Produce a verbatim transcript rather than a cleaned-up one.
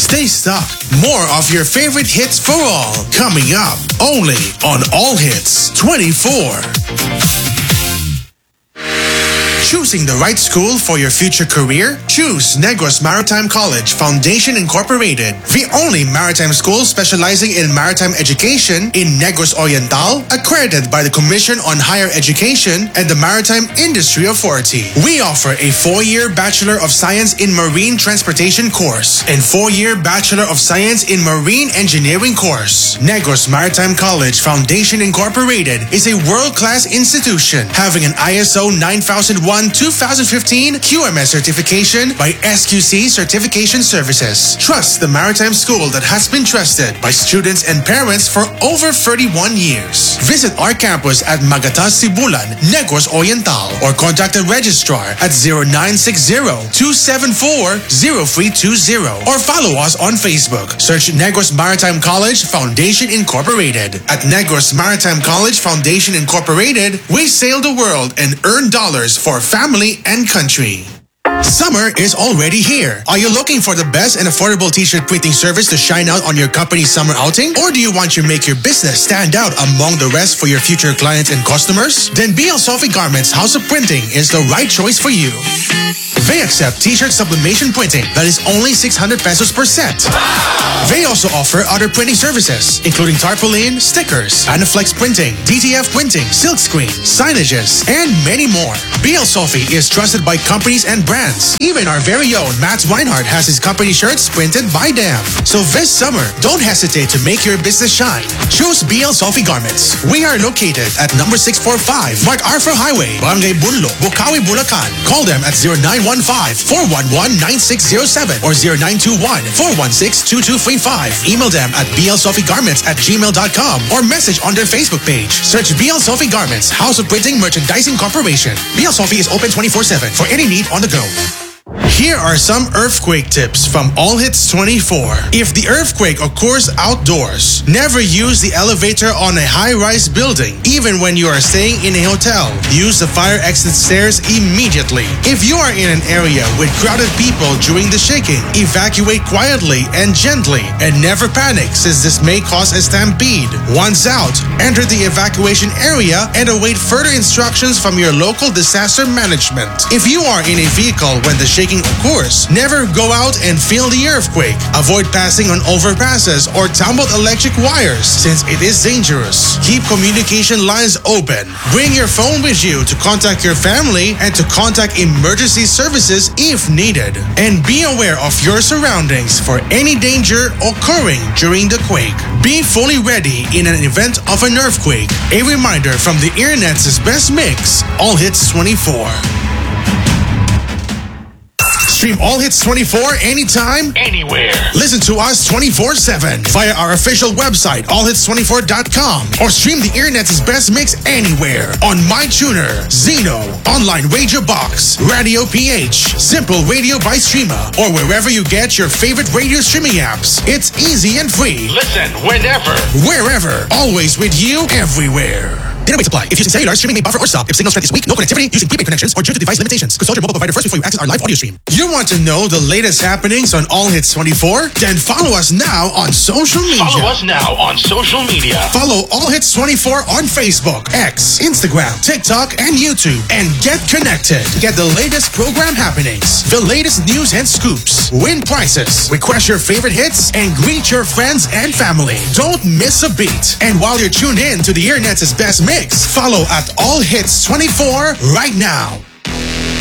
Stay stuck. More of your favorite hits for all coming up only on All Hits twenty-four. Choosing the right school for your future career? Choose Negros Maritime College Foundation Incorporated, the only maritime school specializing in maritime education in Negros Oriental, accredited by the Commission on Higher Education and the Maritime Industry Authority. We offer a four-year Bachelor of Science in Marine Transportation course and four-year Bachelor of Science in Marine Engineering course. Negros Maritime College Foundation Incorporated is a world-class institution having an I S O nine thousand one twenty fifteen Q M S certification by S Q C Certification Services. Trust the maritime school that has been trusted by students and parents for over thirty-one years. Visit our campus at Magatas Sibulan, Negros Oriental, or contact the registrar at zero nine six zero, two seven four, zero three two zero or follow us on Facebook. Search Negros Maritime College Foundation Incorporated. At Negros Maritime College Foundation Incorporated, we sail the world and earn dollars for family and country. Summer is already here. Are you looking for the best and affordable t-shirt printing service to shine out on your company's summer outing? Or do you want to make your business stand out among the rest for your future clients and customers? Then B L Sophie Garments House of Printing is the right choice for you. They accept t-shirt sublimation printing that is only six hundred pesos per set. They also offer other printing services, including tarpaulin, stickers, Anaflex printing, D T F printing, silkscreen, signages, and many more. B L Sophie is trusted by companies and brands. Even our very own Matt Weinhardt has his company shirts printed by them. So this summer, don't hesitate to make your business shine. Choose B L Sophie Garments. We are located at number six forty-five Mark Arthur Highway, Barangay Bunlo, Bukawi, Bulacan. Call them at zero nine one five, four one one, nine six zero seven or zero nine two one, four one six, two two three five. Email them at b l sophie garments at gmail dot com or message on their Facebook page. Search B L Sophie Garments, House of Printing Merchandising Corporation. B L Sophie is open twenty-four seven for any need on the go. Here are some earthquake tips from All Hits twenty-four. If the earthquake occurs outdoors, never use the elevator on a high-rise building, even when you are staying in a hotel. Use the fire exit stairs immediately. If you are in an area with crowded people during the shaking, evacuate quietly and gently, and never panic since this may cause a stampede. Once out, enter the evacuation area and await further instructions from your local disaster management. If you are in a vehicle when the shaking occurs, never go out and feel the earthquake. Avoid passing on overpasses or tumbled electric wires since it is dangerous. Keep communication lines open. Bring your phone with you to contact your family and to contact emergency services if needed. And be aware of your surroundings for any danger occurring during the quake. Be fully ready in an event of an earthquake. A reminder from the Internet's best mix, All Hits twenty-four. Stream All Hits twenty-four anytime, anywhere. Listen to us twenty-four seven via our official website, all hits twenty-four dot com, or stream the Internet's best mix anywhere on MyTuner, Zeno, Online Radio Box, Radio P H, Simple Radio by Streama, or wherever you get your favorite radio streaming apps. It's easy and free. Listen whenever, wherever, always with you, everywhere. Data rate supply. If using cellular, streaming may buffer or stop. If signal strength is weak, no connectivity, using prepaid connections, or due to device limitations. Consult your mobile provider first before you access our live audio stream. You want to know the latest happenings on All Hits twenty-four? Then follow us now on social media. Follow us now on social media. Follow All Hits twenty-four on Facebook, X, Instagram, TikTok, and YouTube. And get connected. Get the latest program happenings, the latest news and scoops, win prizes, request your favorite hits, and greet your friends and family. Don't miss a beat. And while you're tuned in to the Internet's best mix, follow at All Hits twenty-four right now.